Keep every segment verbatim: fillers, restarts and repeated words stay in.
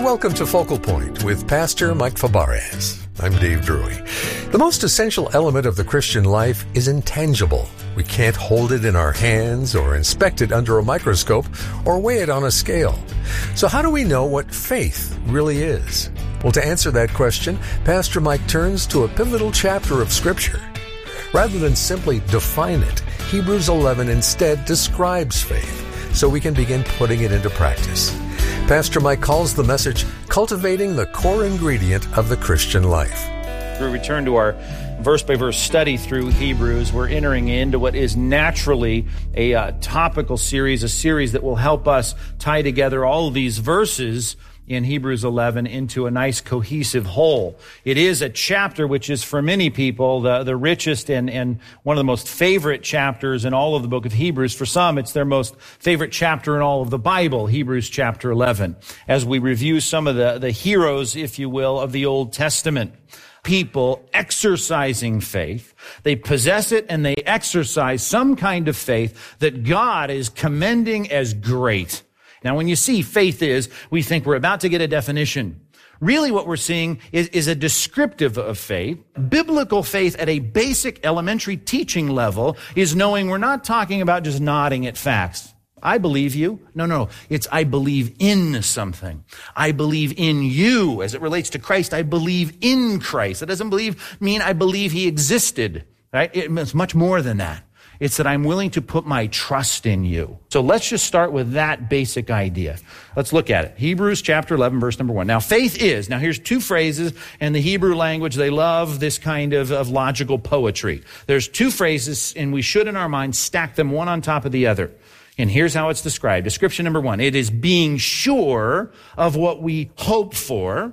welcome to Focal Point with Pastor Mike Fabarez. I'm Dave Drury. The most essential element of the Christian life is intangible. We can't hold it in our hands or inspect it under a microscope or weigh it on a scale. So how do we know what faith really is? Well, to answer that question, Pastor Mike turns to a pivotal chapter of Scripture. Rather than simply define it, Hebrews eleven instead describes faith, so we can begin putting it into practice. Pastor Mike calls the message Cultivating the Core Ingredient of the Christian Life. We return to our verse-by-verse study through Hebrews. We're entering into what is naturally a uh, topical series, a series that will help us tie together all of these verses in Hebrews eleven into a nice cohesive whole. It is a chapter which is for many people the, the richest and, and one of the most favorite chapters in all of the book of Hebrews. For some, it's their most favorite chapter in all of the Bible, Hebrews chapter eleven, as we review some of the, the heroes, if you will, of the Old Testament. People exercising faith. They possess it and they exercise some kind of faith that God is commending as great. Now, when you see faith is, we think we're about to get a definition. Really what we're seeing is, is a descriptive of faith. Biblical faith at a basic elementary teaching level is knowing we're not talking about just nodding at facts. I believe you. No, no. It's I believe in something. I believe in you. As it relates to Christ, I believe in Christ. That doesn't believe mean I believe he existed. Right? It's much more than that. It's that I'm willing to put my trust in you. So let's just start with that basic idea. Let's look at it. Hebrews chapter eleven, verse number one. Now, faith is, now here's two phrases, and the Hebrew language, they love this kind of, of logical poetry. There's two phrases, and we should in our minds stack them one on top of the other. And here's how it's described. Description number one. It is being sure of what we hope for,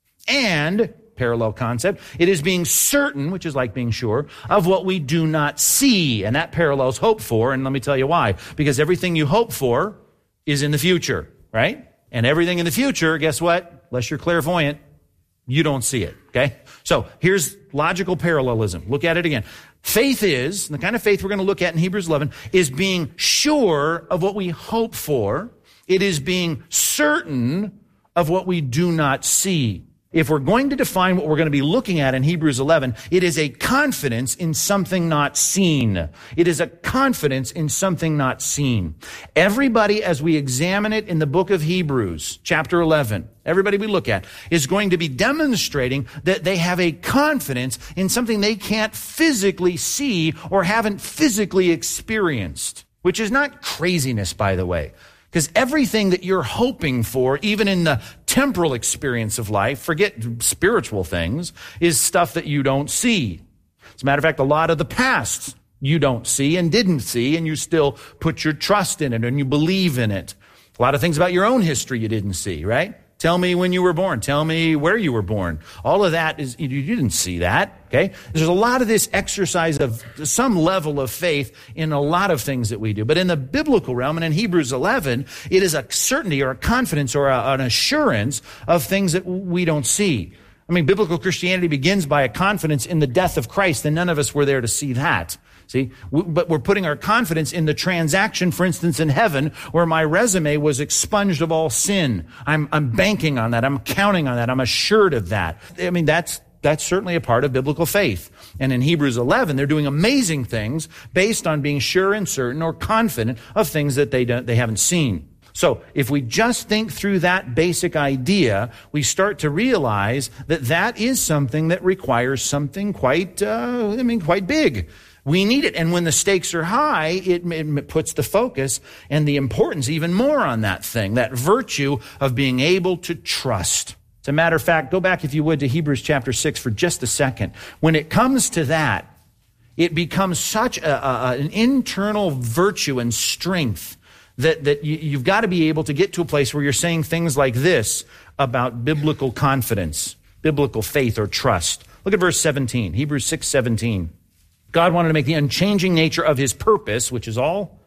and parallel concept. It is being certain, which is like being sure, of what we do not see. And that parallels hope for. And let me tell you why. Because everything you hope for is in the future, right? And everything in the future, guess what? Unless you're clairvoyant, you don't see it, okay? So here's logical parallelism. Look at it again. Faith is, the kind of faith we're going to look at in Hebrews eleven, is being sure of what we hope for. It is being certain of what we do not see. If we're going to define what we're going to be looking at in Hebrews eleven, it is a confidence in something not seen. It is a confidence in something not seen. Everybody, as we examine it in the book of Hebrews, chapter eleven, everybody we look at is going to be demonstrating that they have a confidence in something they can't physically see or haven't physically experienced, which is not craziness, by the way. Because everything that you're hoping for, even in the temporal experience of life, forget spiritual things, is stuff that you don't see. As a matter of fact, a lot of the past you don't see and didn't see, and you still put your trust in it and you believe in it. A lot of things about your own history you didn't see, right? Tell me when you were born. Tell me where you were born. All of that is, you didn't see that, okay? There's a lot of this exercise of some level of faith in a lot of things that we do. But in the biblical realm, and in Hebrews eleven, it is a certainty or a confidence or a, an assurance of things that we don't see. I mean, biblical Christianity begins by a confidence in the death of Christ, and none of us were there to see that. See, but we're putting our confidence in the transaction, for instance, in heaven, where my resume was expunged of all sin. I'm, I'm banking on that. I'm counting on that. I'm assured of that. I mean, that's, that's certainly a part of biblical faith. And in Hebrews eleven, they're doing amazing things based on being sure and certain or confident of things that they don't, they haven't seen. So if we just think through that basic idea, we start to realize that that is something that requires something quite, uh, I mean, quite big. We need it. And when the stakes are high, it, it puts the focus and the importance even more on that thing, that virtue of being able to trust. As a matter of fact, go back, if you would, to Hebrews chapter six for just a second. When it comes to that, it becomes such a, a, an internal virtue and strength that, that you, you've got to be able to get to a place where you're saying things like this about biblical confidence, biblical faith or trust. Look at verse seventeen, Hebrews six seventeen. God wanted to make the unchanging nature of his purpose, which is all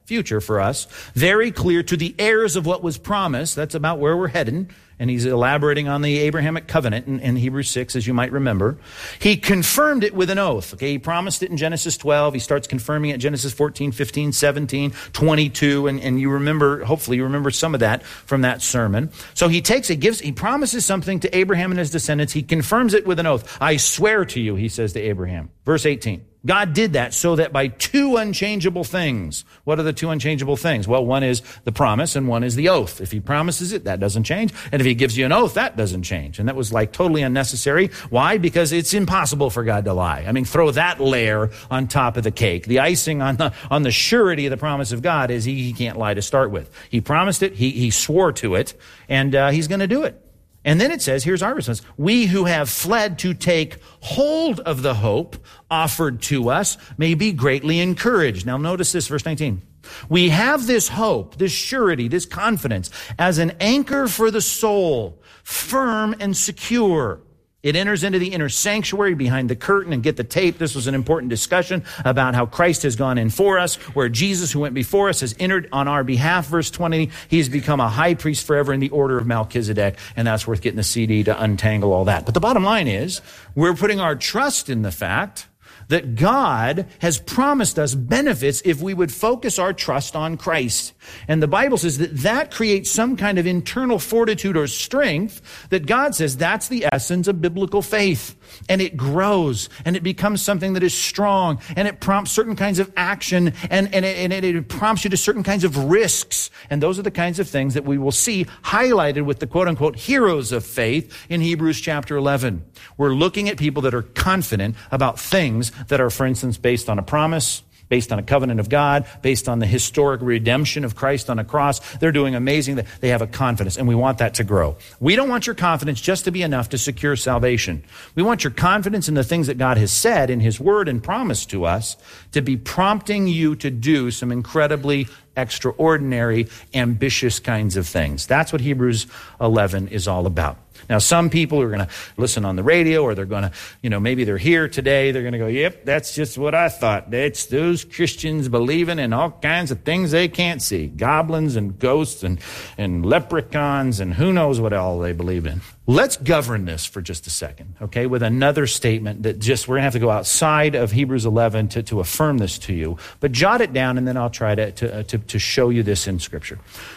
future for us, very clear to the heirs of what was promised. That's about where we're heading. And he's elaborating on the Abrahamic covenant in, in Hebrews six, as you might remember. He confirmed it with an oath. Okay, he promised it in Genesis twelve. He starts confirming it in Genesis fourteen, fifteen, seventeen, twenty-two. And, and you remember, hopefully you remember some of that from that sermon. So he takes, he gives, he promises something to Abraham and his descendants. He confirms it with an oath. I swear to you, he says to Abraham. Verse eighteen. God did that so that by two unchangeable things. What are the two unchangeable things? Well, one is the promise and one is the oath. If he promises it, that doesn't change. And if he gives you an oath, that doesn't change. And that was like totally unnecessary. Why? Because it's impossible for God to lie. I mean, throw that layer on top of the cake. The icing on the, on the surety of the promise of God is he, he can't lie to start with. He promised it. He, he swore to it, and uh, he's going to do it. And then it says, here's our response. We who have fled to take hold of the hope offered to us may be greatly encouraged. Now notice this, verse nineteen. We have this hope, this surety, this confidence as an anchor for the soul, firm and secure. It enters into the inner sanctuary behind the curtain, and get the tape. This was an important discussion about how Christ has gone in for us, where Jesus, who went before us, has entered on our behalf. Verse twenty, he has become a high priest forever in the order of Melchizedek, and that's worth getting the C D to untangle all that. But the bottom line is, we're putting our trust in the fact that God has promised us benefits if we would focus our trust on Christ. And the Bible says that that creates some kind of internal fortitude or strength that God says that's the essence of biblical faith. And it grows, and it becomes something that is strong, and it prompts certain kinds of action, and, and, it, and it, it prompts you to certain kinds of risks. And those are the kinds of things that we will see highlighted with the quote-unquote heroes of faith in Hebrews chapter eleven. We're looking at people that are confident about things that are, for instance, based on a promise, based on a covenant of God, based on the historic redemption of Christ on a cross. They're doing amazing. They have a confidence, and we want that to grow. We don't want your confidence just to be enough to secure salvation. We want your confidence in the things that God has said in his word and promised to us to be prompting you to do some incredibly extraordinary, ambitious kinds of things. That's what Hebrews eleven is all about. Now, some people are going to listen on the radio, or they're going to, you know, maybe they're here today. They're going to go, yep, that's just what I thought. It's those Christians believing in all kinds of things they can't see. Goblins and ghosts and, and leprechauns and who knows what all they believe in. Let's govern this for just a second, okay, with another statement that just, we're going to have to go outside of Hebrews eleven to, to affirm this to you. But jot it down, and then I'll try to, to, uh, to, to show you this in Scripture.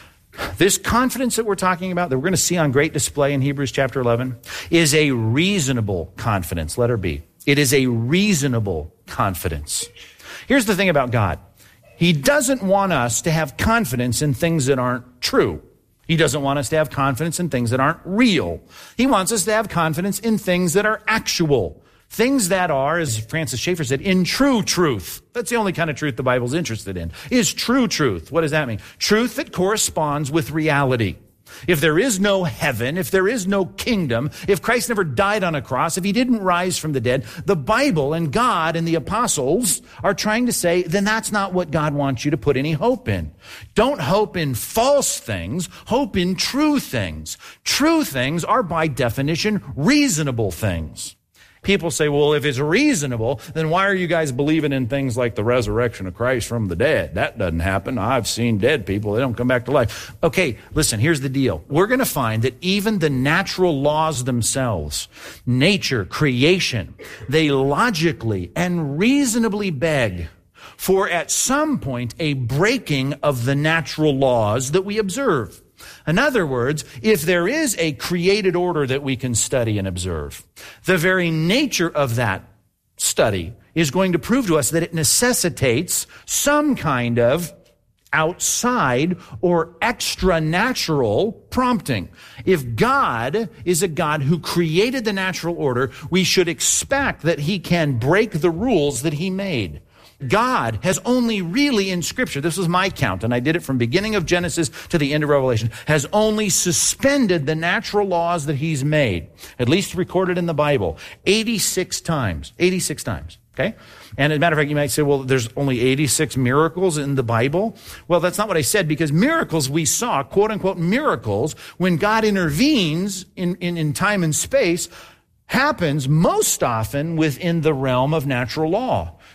This confidence that we're talking about, that we're going to see on great display in Hebrews chapter eleven, is a reasonable confidence, letter B. It is a reasonable confidence. Here's the thing about God. He doesn't want us to have confidence in things that aren't true. He doesn't want us to have confidence in things that aren't real. He wants us to have confidence in things that are actual. Things that are, as Francis Schaeffer said, in true truth. That's the only kind of truth the Bible's interested in, is true truth. What does that mean? Truth that corresponds with reality. If there is no heaven, if there is no kingdom, if Christ never died on a cross, if he didn't rise from the dead, the Bible and God and the apostles are trying to say, then that's not what God wants you to put any hope in. Don't hope in false things, hope in true things. True things are by definition reasonable things. People say, well, if it's reasonable, then why are you guys believing in things like the resurrection of Christ from the dead? That doesn't happen. I've seen dead people. They don't come back to life. Okay, listen, here's the deal. We're going to find that even the natural laws themselves, nature, creation, they logically and reasonably beg for at some point a breaking of the natural laws that we observe. In other words, if there is a created order that we can study and observe, the very nature of that study is going to prove to us that it necessitates some kind of outside or extra-natural prompting. If God is a God who created the natural order, we should expect that he can break the rules that he made. God has only really in Scripture, this was my count, and I did it from beginning of Genesis to the end of Revelation, has only suspended the natural laws that he's made, at least recorded in the Bible, eighty-six times. eighty-six times, okay? And as a matter of fact, you might say, well, there's only eighty-six miracles in the Bible. Well, that's not what I said, because miracles we saw, quote-unquote miracles, when God intervenes in, in, in time and space, happens most often within the realm of natural law.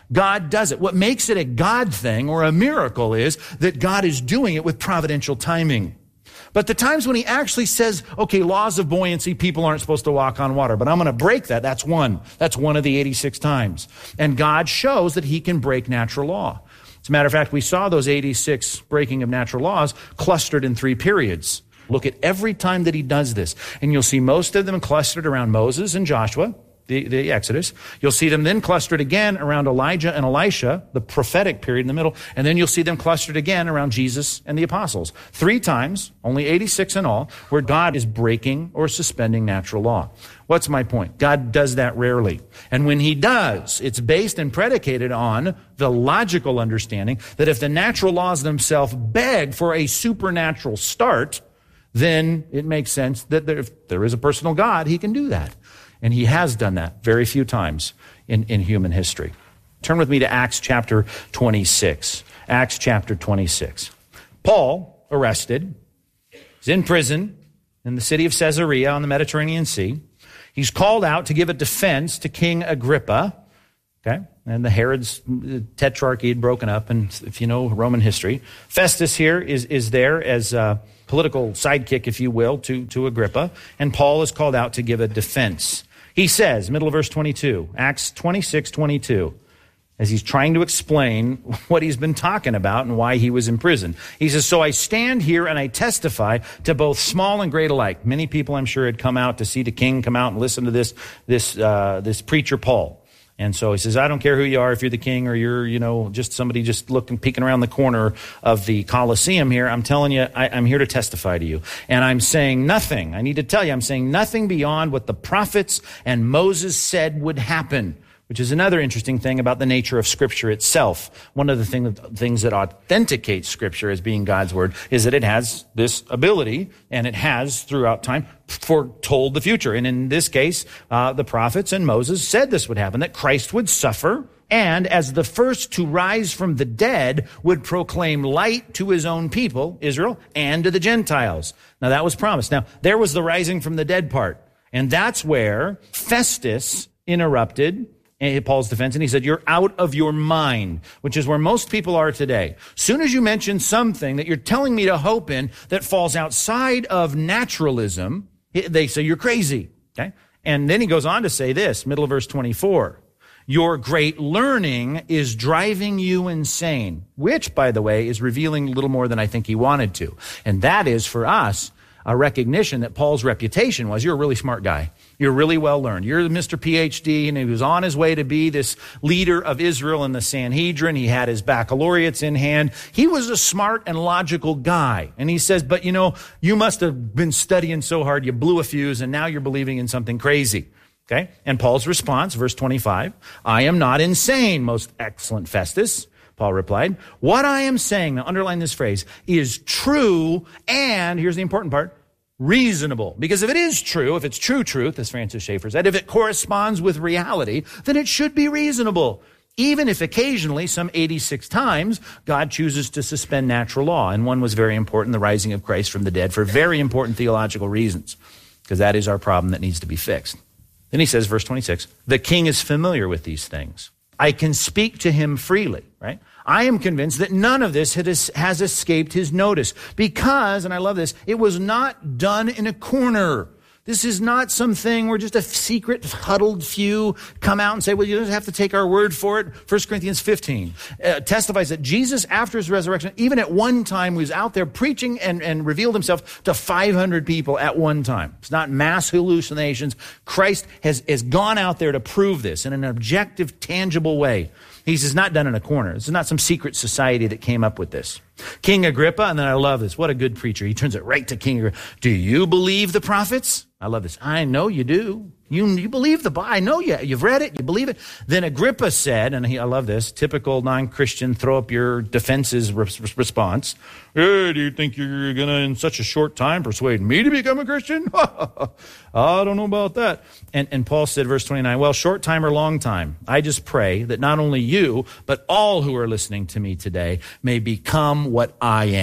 God does it. What makes it a God thing or a miracle is that God is doing it with providential timing. But the times when he actually says, okay, laws of buoyancy, people aren't supposed to walk on water, but I'm going to break that. That's one. That's one of the eighty-six times. And God shows that he can break natural law. As a matter of fact, we saw those eighty-six breaking of natural laws clustered in three periods. Look at every time that he does this, and you'll see most of them clustered around Moses and Joshua, the, the Exodus. You'll see them then clustered again around Elijah and Elisha, the prophetic period in the middle, and then you'll see them clustered again around Jesus and the apostles. Three times, only eighty-six in all, where God is breaking or suspending natural law. What's my point? God does that rarely. And when he does, it's based and predicated on the logical understanding that if the natural laws themselves beg for a supernatural start, then it makes sense that there, if there is a personal God, he can do that. And he has done that very few times in, in human history. Turn with me to Acts chapter twenty-six. Acts chapter twenty-six. Paul, arrested, is in prison in the city of Caesarea on the Mediterranean Sea. He's called out to give a defense to King Agrippa. Okay, and the Herod's tetrarchy had broken up, and if you know Roman history, Festus here is, is there as a political sidekick, if you will, to, to Agrippa, and Paul is called out to give a defense. He says, middle of verse twenty-two, Acts twenty-six twenty-two, as he's trying to explain what he's been talking about and why he was in prison. He says, so I stand here and I testify to both small and great alike. Many people, I'm sure, had come out to see the king come out and listen to this, this, uh, this preacher, Paul. And so he says, I don't care who you are, if you're the king or you're, you know, just somebody just looking, peeking around the corner of the Colosseum here. I'm telling you, I, I'm here to testify to you. And I'm saying nothing. I need to tell you, I'm saying nothing beyond what the prophets and Moses said would happen, which is another interesting thing about the nature of Scripture itself. One of the thing, things that authenticates Scripture as being God's Word is that it has this ability, and it has, throughout time, foretold the future. And in this case, uh, the prophets and Moses said this would happen, that Christ would suffer, and as the first to rise from the dead, would proclaim light to his own people, Israel, and to the Gentiles. Now, that was promised. Now, there was the rising from the dead part. And that's where Festus interrupted Paul's defense, and he said, you're out of your mind, which is where most people are today. Soon as you mention something that you're telling me to hope in that falls outside of naturalism, they say you're crazy. Okay? And then he goes on to say this, middle of verse twenty-four, your great learning is driving you insane, which, by the way, is revealing a little more than I think he wanted to. And that is, for us, a recognition that Paul's reputation was, you're a really smart guy. You're really well learned. You're Mister P H D, and he was on his way to be this leader of Israel in the Sanhedrin. He had his baccalaureates in hand. He was a smart and logical guy. And he says, but you know, you must have been studying so hard, you blew a fuse, and now you're believing in something crazy. Okay? And Paul's response, verse twenty-five, I am not insane, most excellent Festus. Paul replied, what I am saying, now underline this phrase, is true, and here's the important part, reasonable. Because if it is true, if it's true truth, as Francis Schaeffer said, if it corresponds with reality, then it should be reasonable. Even if occasionally, some eighty-six times, God chooses to suspend natural law. And one was very important, the rising of Christ from the dead, for very important theological reasons. Because that is our problem that needs to be fixed. Then he says, verse twenty-six, the king is familiar with these things. I can speak to him freely, right? I am convinced that none of this has escaped his notice because, and I love this, it was not done in a corner. This is not something where just a secret, huddled few come out and say, well, you don't have to take our word for it. First Corinthians fifteen uh, testifies that Jesus, after his resurrection, even at one time, was out there preaching and, and revealed himself to five hundred people at one time. It's not mass hallucinations. Christ has, has gone out there to prove this in an objective, tangible way. He's just not done in a corner. This is not some secret society that came up with this. King Agrippa, and then I love this. What a good preacher. He turns it right to King Agrippa. Do you believe the prophets? I love this. I know you do. You, you believe the Bible. I know you. You've read it. You believe it. Then Agrippa said, and he, I love this, typical non-Christian throw up your defenses re- response. Hey, do you think you're going to, in such a short time, persuade me to become a Christian? I don't know about that. And, and Paul said, verse twenty-nine, well, short time or long time, I just pray that not only you, but all who are listening to me today may become what I am.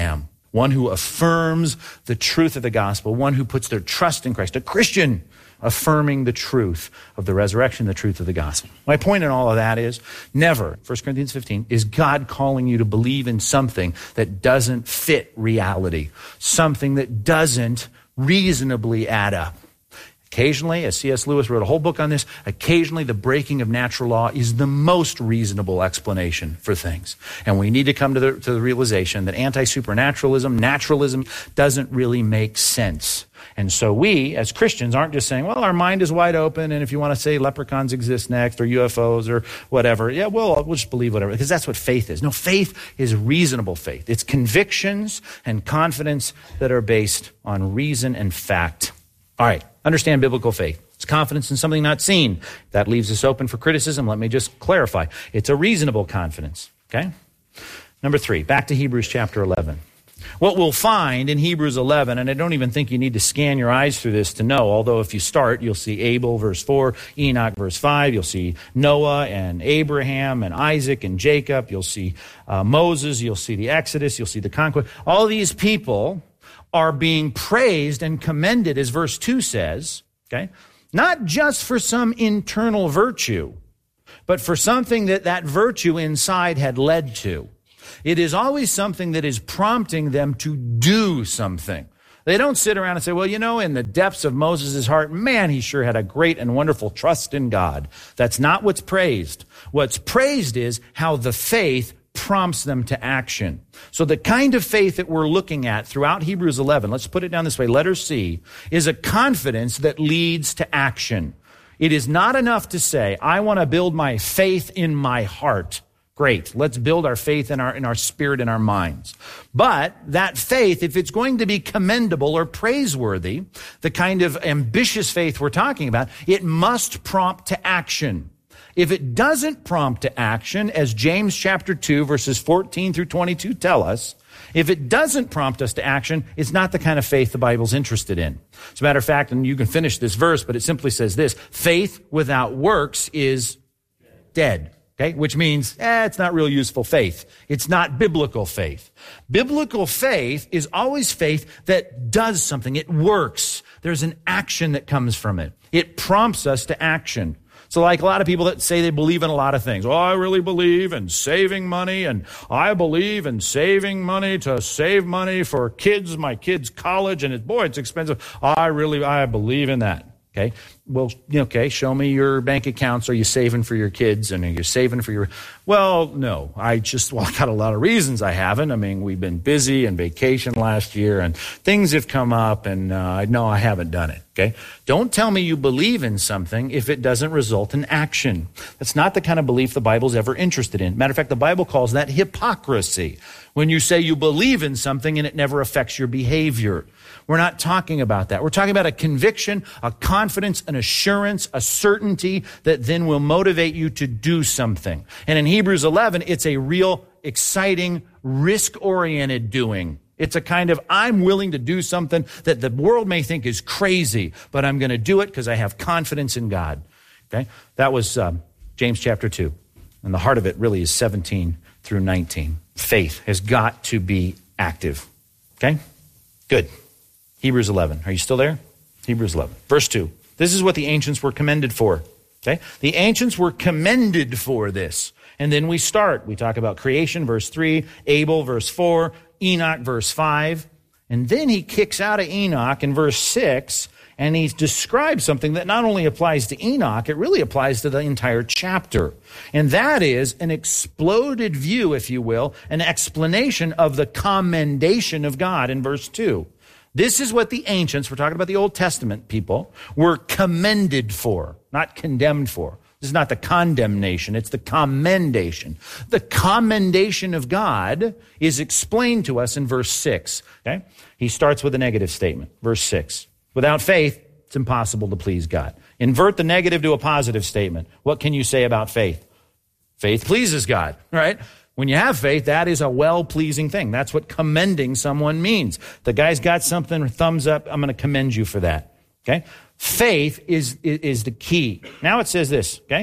one who affirms the truth of the gospel, one who puts their trust in Christ, a Christian affirming the truth of the resurrection, the truth of the gospel. My point in all of that is never, First Corinthians fifteen, is God calling you to believe in something that doesn't fit reality, something that doesn't reasonably add up. Occasionally, as C S Lewis wrote a whole book on this, occasionally the breaking of natural law is the most reasonable explanation for things. And we need to come to the, to the realization that anti-supernaturalism, naturalism doesn't really make sense. And so we, as Christians, aren't just saying, well, our mind is wide open, and if you want to say leprechauns exist next, or U F Os, or whatever, yeah, well, we'll just believe whatever, because that's what faith is. No, faith is reasonable faith. It's convictions and confidence that are based on reason and fact. All right, understand biblical faith. It's confidence in something not seen. That leaves us open for criticism. Let me just clarify. It's a reasonable confidence, okay? Number three, back to Hebrews chapter eleven. What we'll find in Hebrews eleven, and I don't even think you need to scan your eyes through this to know, although if you start, you'll see Abel, verse four, Enoch, verse five, you'll see Noah and Abraham and Isaac and Jacob, you'll see uh, Moses, you'll see the Exodus, you'll see the conquest. All these people are being praised and commended, as verse two says, okay, not just for some internal virtue, but for something that that virtue inside had led to. It is always something that is prompting them to do something. They don't sit around and say, well, you know, in the depths of Moses' heart, man, he sure had a great and wonderful trust in God. That's not what's praised. What's praised is how the faith prompts them to action. So the kind of faith that we're looking at throughout Hebrews eleven, let's put it down this way, letter C, is a confidence that leads to action. It is not enough to say, I want to build my faith in my heart. Great. Let's build our faith in our, in our spirit and our minds. But that faith, if it's going to be commendable or praiseworthy, the kind of ambitious faith we're talking about, it must prompt to action. If it doesn't prompt to action, as James chapter two, verses fourteen through twenty-two tell us, if it doesn't prompt us to action, it's not the kind of faith the Bible's interested in. As a matter of fact, and you can finish this verse, but it simply says this, faith without works is dead. Okay, which means, eh, it's not real useful faith. It's not biblical faith. Biblical faith is always faith that does something. It works. There's an action that comes from it. It prompts us to action. So like a lot of people that say they believe in a lot of things. Oh, I really believe in saving money, and I believe in saving money to save money for kids, my kids' college, and it, boy, it's expensive. I really, I believe in that. Okay, well, okay, show me your bank accounts. Are you saving for your kids, and are you saving for your... Well, no, I just, well, I got a lot of reasons I haven't. I mean, we've been busy and vacation last year, and things have come up, and uh, I know I haven't done it, okay? Don't tell me you believe in something if it doesn't result in action. That's not the kind of belief the Bible's ever interested in. Matter of fact, the Bible calls that hypocrisy. When you say you believe in something and it never affects your behavior. We're not talking about that. We're talking about a conviction, a confidence, an assurance, a certainty that then will motivate you to do something. And in Hebrews eleven, it's a real, exciting, risk-oriented doing. It's a kind of, I'm willing to do something that the world may think is crazy, but I'm going to do it because I have confidence in God. Okay? That was um, James chapter two. And the heart of it really is seventeen through nineteen. Faith has got to be active. Okay? Good. Hebrews eleven. Are you still there? Hebrews eleven. Verse two. This is what the ancients were commended for. Okay? The ancients were commended for this. And then we start. We talk about creation, verse three, Abel, verse four, Enoch, verse five. And then he kicks out of Enoch in verse six, and he describes something that not only applies to Enoch, it really applies to the entire chapter. And that is an exploded view, if you will, an explanation of the commendation of God in verse two. This is what the ancients, we're talking about the Old Testament people, were commended for, not condemned for. This is not the condemnation, it's the commendation. The commendation of God is explained to us in verse six. Okay? He starts with a negative statement, verse six. Without faith, it's impossible to please God. Invert the negative to a positive statement. What can you say about faith? Faith pleases God, right? When you have faith, that is a well-pleasing thing. That's what commending someone means. The guy's got something, thumbs up, I'm going to commend you for that. Okay? Faith is, is the key. Now it says this, okay?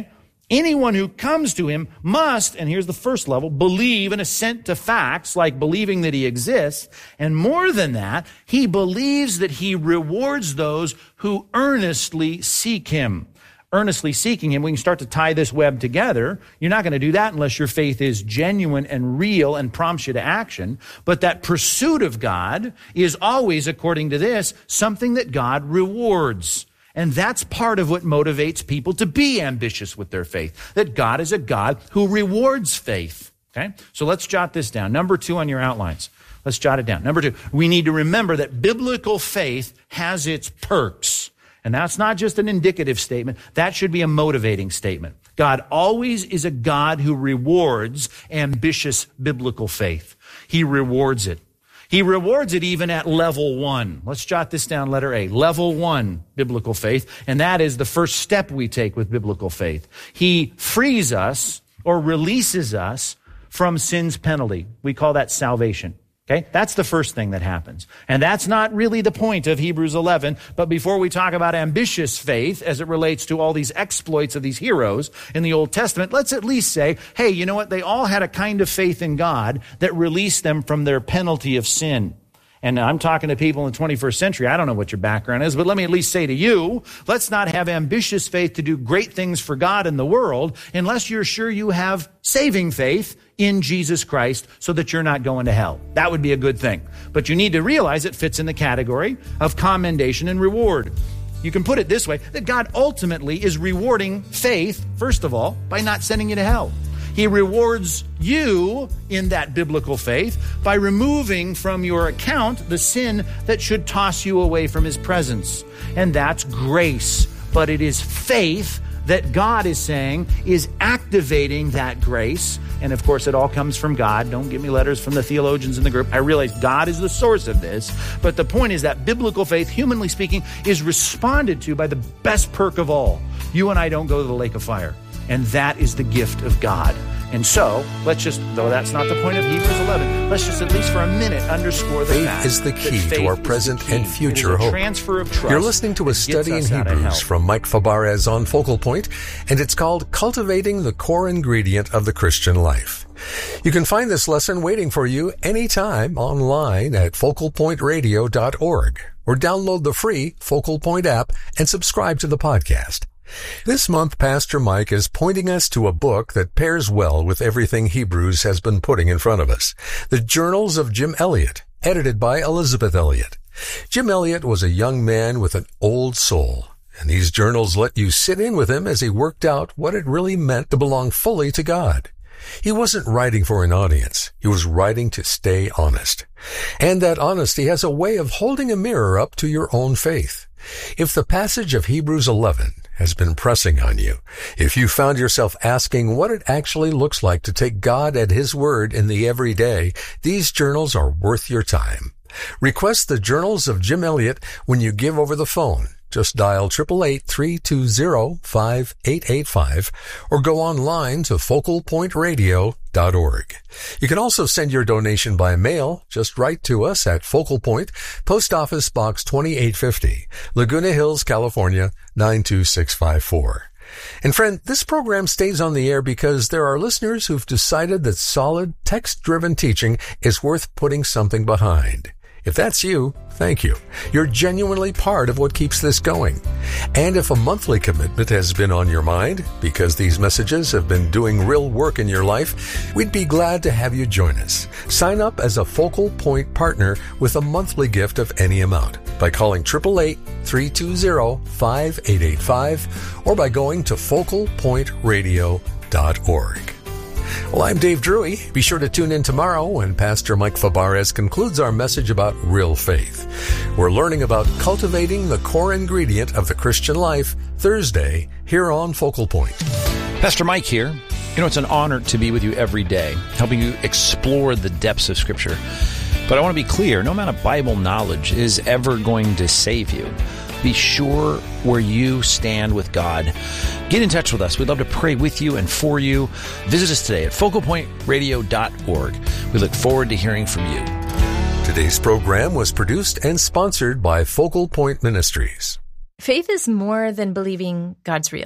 Anyone who comes to him must, and here's the first level, believe and assent to facts, like believing that he exists. And more than that, he believes that he rewards those who earnestly seek him. Earnestly seeking him, we can start to tie this web together. You're not going to do that unless your faith is genuine and real and prompts you to action. But that pursuit of God is always, according to this, something that God rewards. And that's part of what motivates people to be ambitious with their faith, that God is a God who rewards faith. Okay? So let's jot this down. Number two on your outlines. Let's jot it down. Number two, we need to remember that biblical faith has its perks. And that's not just an indicative statement. That should be a motivating statement. God always is a God who rewards ambitious biblical faith. He rewards it. He rewards it even at level one. Let's jot this down, letter A. Level one, biblical faith. And that is the first step we take with biblical faith. He frees us or releases us from sin's penalty. We call that salvation. Okay, that's the first thing that happens. And that's not really the point of Hebrews eleven. But before we talk about ambitious faith as it relates to all these exploits of these heroes in the Old Testament, let's at least say, hey, you know what? They all had a kind of faith in God that released them from their penalty of sin. And I'm talking to people in the twenty-first century. I don't know what your background is, but let me at least say to you, let's not have ambitious faith to do great things for God in the world unless you're sure you have saving faith in Jesus Christ so that you're not going to hell. That would be a good thing. But you need to realize it fits in the category of commendation and reward. You can put it this way, that God ultimately is rewarding faith, first of all, by not sending you to hell. He rewards you in that biblical faith by removing from your account the sin that should toss you away from his presence. And that's grace. But it is faith that God is saying is activating that grace. And of course, it all comes from God. Don't give me letters from the theologians in the group. I realize God is the source of this. But the point is that biblical faith, humanly speaking, is responded to by the best perk of all. You and I don't go to the lake of fire. And that is the gift of God. And so, let's just, though that's not the point of Hebrews eleven, let's just at least for a minute underscore the faith fact is the key to our present and future hope. Transfer of trust. You're listening to a study in Hebrews from Mike Fabarez on Focal Point, and it's called Cultivating the Core Ingredient of the Christian Life. You can find this lesson waiting for you anytime online at focal point radio dot org, or download the free Focal Point app and subscribe to the podcast. This month, Pastor Mike is pointing us to a book that pairs well with everything Hebrews has been putting in front of us. The Journals of Jim Elliot, edited by Elizabeth Elliot. Jim Elliot was a young man with an old soul, and these journals let you sit in with him as he worked out what it really meant to belong fully to God. He wasn't writing for an audience. He was writing to stay honest. And that honesty has a way of holding a mirror up to your own faith. If the passage of Hebrews eleven has been pressing on you, if you found yourself asking what it actually looks like to take God at his word in the everyday, these journals are worth your time. Request the Journals of Jim Elliot when you give over the phone. Just dial eight eight eight, three two zero, five eight eight five or go online to focal point radio dot org. You can also send your donation by mail. Just write to us at Focal Point, Post Office Box twenty-eight fifty, Laguna Hills, California, nine two six five four. And friend, this program stays on the air because there are listeners who've decided that solid, text-driven teaching is worth putting something behind. If that's you, thank you. You're genuinely part of what keeps this going. And if a monthly commitment has been on your mind, because these messages have been doing real work in your life, we'd be glad to have you join us. Sign up as a Focal Point partner with a monthly gift of any amount by calling eight eight eight, three two zero, five eight eight five or by going to focal point radio dot org. Well, I'm Dave Drury. Be sure to tune in tomorrow when Pastor Mike Fabarez concludes our message about real faith. We're learning about cultivating the core ingredient of the Christian life Thursday here on Focal Point. Pastor Mike here. You know, it's an honor to be with you every day, helping you explore the depths of Scripture. But I want to be clear, no amount of Bible knowledge is ever going to save you. Be sure where you stand with God. Get in touch with us. We'd love to pray with you and for you. Visit us today at focal point radio dot org. We look forward to hearing from you. Today's program was produced and sponsored by Focal Point Ministries. Faith is more than believing God's real.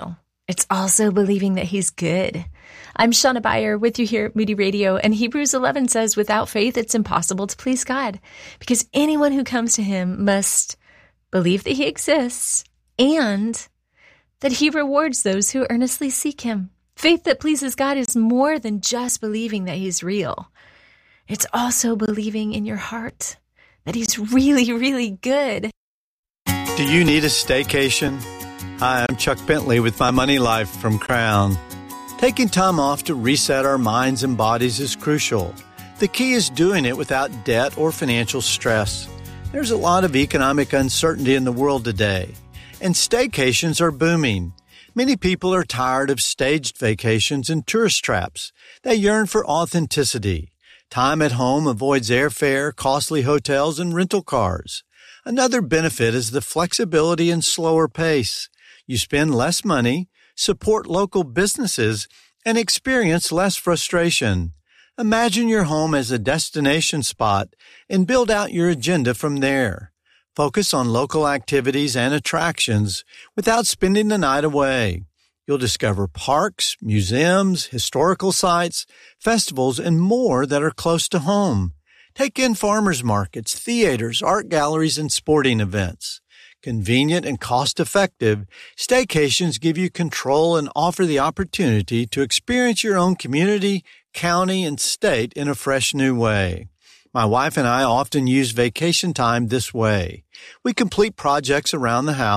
It's also believing that he's good. I'm Shauna Beyer with you here at Moody Radio, and Hebrews eleven says, without faith, it's impossible to please God, because anyone who comes to him must believe that he exists and that he rewards those who earnestly seek him. Faith that pleases God is more than just believing that he's real. It's also believing in your heart that he's really, really good. Do you need a staycation? Hi, I'm Chuck Bentley with My Money Life from Crown. Taking time off to reset our minds and bodies is crucial. The key is doing it without debt or financial stress. There's a lot of economic uncertainty in the world today, and staycations are booming. Many people are tired of staged vacations and tourist traps. They yearn for authenticity. Time at home avoids airfare, costly hotels, and rental cars. Another benefit is the flexibility and slower pace. You spend less money, support local businesses, and experience less frustration. Imagine your home as a destination spot and build out your agenda from there. Focus on local activities and attractions without spending the night away. You'll discover parks, museums, historical sites, festivals, and more that are close to home. Take in farmers markets, theaters, art galleries, and sporting events. Convenient and cost-effective, staycations give you control and offer the opportunity to experience your own community, county, and state in a fresh new way. My wife and I often use vacation time this way. We complete projects around the house